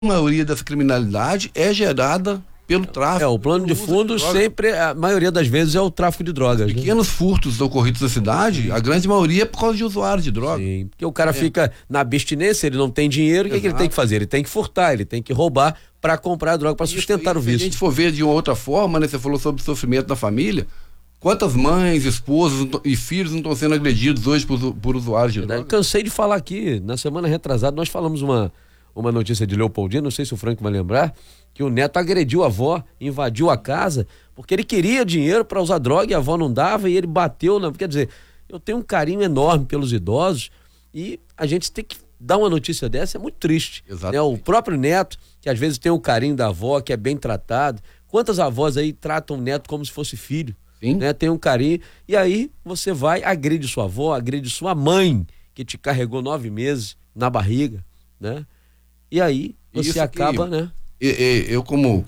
maioria dessa criminalidade é gerada pelo tráfico. O plano de fundo sempre, a maioria das vezes, é o tráfico de drogas. Pequenos furtos ocorridos na cidade, a grande maioria é por causa de usuários de droga. Sim, porque o cara fica na abstinência, ele não tem dinheiro, o que ele tem que fazer? Ele tem que furtar, ele tem que roubar para comprar droga, para sustentar o vício. Se a gente for ver de uma outra forma, né? Você falou sobre o sofrimento da família. Quantas mães, esposas e filhos não estão sendo agredidos hoje por usuários de droga? Cansei de falar aqui, na semana retrasada, nós falamos uma notícia de Leopoldina, não sei se o Franco vai lembrar, que o neto agrediu a avó, invadiu a casa, porque ele queria dinheiro para usar droga e a avó não dava e ele bateu. Quer dizer, eu tenho um carinho enorme pelos idosos e a gente tem que dar uma notícia dessa, é muito triste. Né? O próprio neto, que às vezes tem o carinho da avó, que é bem tratado. Quantas avós aí tratam o neto como se fosse filho? Né? Tem um carinho. E aí você vai, agride sua avó, agride sua mãe, que te carregou 9 meses na barriga, né? E aí você acaba, né? Eu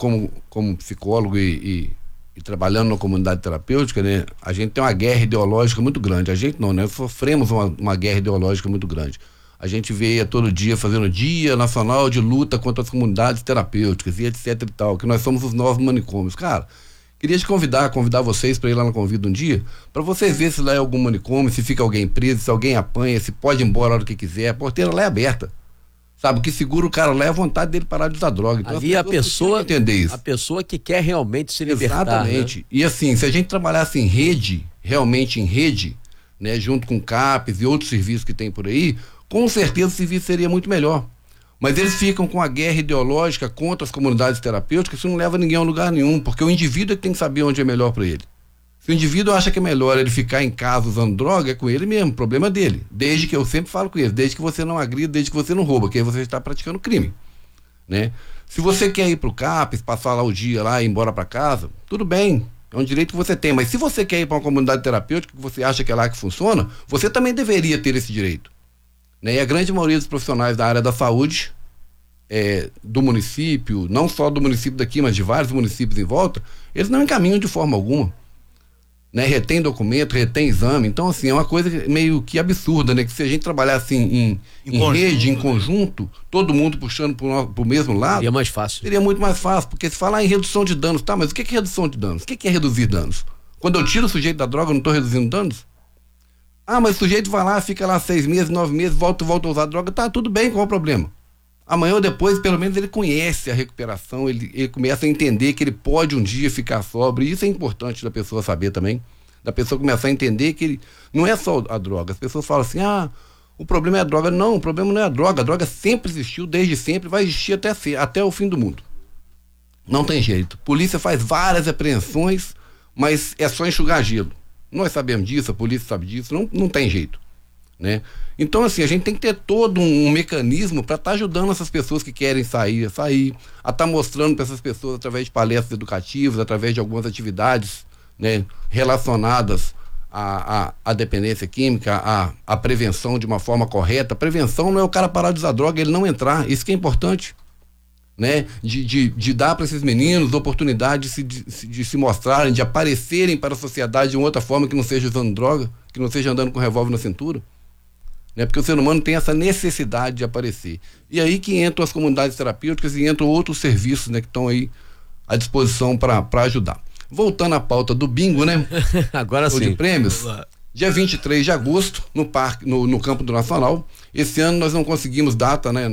como psicólogo e trabalhando na comunidade terapêutica, né? A gente tem uma guerra ideológica muito grande. A gente não, né? Sofremos uma guerra ideológica muito grande. A gente vê todo dia fazendo Dia Nacional de Luta contra as Comunidades Terapêuticas e etc e tal, que nós somos os novos manicômios. Cara, queria te convidar vocês para ir lá na Convida um dia, para vocês verem se lá é algum manicômio, se fica alguém preso, se alguém apanha, se pode ir embora a hora que quiser. A porteira lá é aberta. Sabe, o que segura o cara lá é a vontade dele parar de usar droga. Então, ali a pessoa entender isso. A pessoa que quer realmente se libertar. Exatamente. Né? E assim, se a gente trabalhasse em rede, realmente em rede, né, junto com o CAPES e outros serviços que tem por aí, com certeza o serviço seria muito melhor. Mas eles ficam com a guerra ideológica contra as comunidades terapêuticas, isso não leva ninguém a lugar nenhum, porque o indivíduo é que tem que saber onde é melhor para ele. Se o indivíduo acha que é melhor ele ficar em casa usando droga, é com ele mesmo, o problema é dele. Desde que eu sempre falo com ele, desde que você não agrida, desde que você não rouba, que aí você está praticando crime, né? Se você quer ir pro CAPES, passar lá o dia lá e ir embora para casa, tudo bem, é um direito que você tem, mas se você quer ir para uma comunidade terapêutica que você acha que é lá que funciona, você também deveria ter esse direito, né? E a grande maioria dos profissionais da área da saúde, do município, não só do município daqui, mas de vários municípios em volta, eles não encaminham de forma alguma. Né, retém documento, retém exame, então assim, é uma coisa meio que absurda, né, que se a gente trabalhar assim em rede, em conjunto, todo mundo puxando pro mesmo lado, seria mais fácil. Seria muito mais fácil, porque se falar em redução de danos, tá, mas o que é redução de danos? O que é reduzir danos? Quando eu tiro o sujeito da droga, eu não estou reduzindo danos? Ah, mas o sujeito vai lá, fica lá 6 meses, 9 meses, volta a usar droga, tá, tudo bem, qual é o problema? Amanhã ou depois, pelo menos ele conhece a recuperação, ele começa a entender que ele pode um dia ficar sóbrio, e isso é importante da pessoa saber também, da pessoa começar a entender que ele não é só a droga. As pessoas falam assim, o problema é a droga. Não, o problema não é a droga sempre existiu, desde sempre, vai existir até o fim do mundo. Não tem jeito. Polícia faz várias apreensões, mas é só enxugar gelo. Nós sabemos disso, a polícia sabe disso, não tem jeito. Né? Então assim, a gente tem que ter todo um mecanismo para estar ajudando essas pessoas que querem sair, a estar mostrando para essas pessoas através de palestras educativas, através de algumas atividades, né, relacionadas à dependência química, à prevenção de uma forma correta. Prevenção não é o cara parar de usar droga, ele não entrar, isso que é importante, né? De dar para esses meninos oportunidade de se mostrarem, de aparecerem para a sociedade de uma outra forma que não seja usando droga, que não seja andando com revólver na cintura. Né? Porque o ser humano tem essa necessidade de aparecer. E aí que entram as comunidades terapêuticas e entram outros serviços, né, que estão aí à disposição para ajudar. Voltando à pauta do bingo, né? Agora sim. De prêmios. Dia 23 de agosto, no Campo do Nacional. Esse ano nós não conseguimos data, né,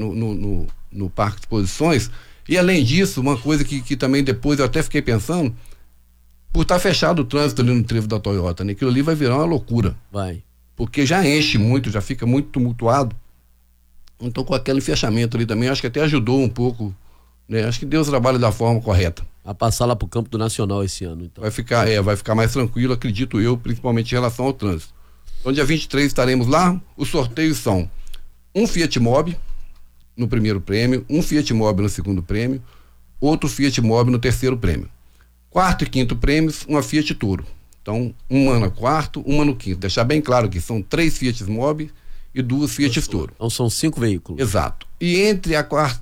no Parque de Exposições. E além disso, uma coisa que também depois eu até fiquei pensando, por estar fechado o trânsito ali no trevo da Toyota, né? Aquilo ali vai virar uma loucura. Vai. Porque já enche muito, já fica muito tumultuado. Então, com aquele fechamento ali também, acho que até ajudou um pouco, né? Acho que deu o trabalho da forma correta. A passar lá pro Campo do Nacional esse ano, então. Vai ficar mais tranquilo, acredito eu, principalmente em relação ao trânsito. Então, dia 23 estaremos lá. Os sorteios são um Fiat Mobi no primeiro prêmio, um Fiat Mobi no segundo prêmio, outro Fiat Mobi no terceiro prêmio. Quarto e quinto prêmios, uma Fiat Toro. Então, uma no quarto, uma no quinto. Deixar bem claro que são 3 Fiat Mobi e 2 Fiat Toro. Então são 5 veículos. Exato. E entre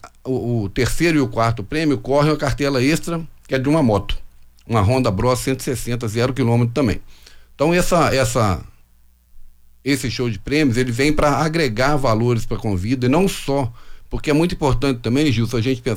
o terceiro e o quarto prêmio corre uma cartela extra, que é de uma moto. Uma Honda Bros 160, 0 km também. Então esse show de prêmios, ele vem para agregar valores para a Convida, e não só Porque é muito importante também, Gilson, a gente pensar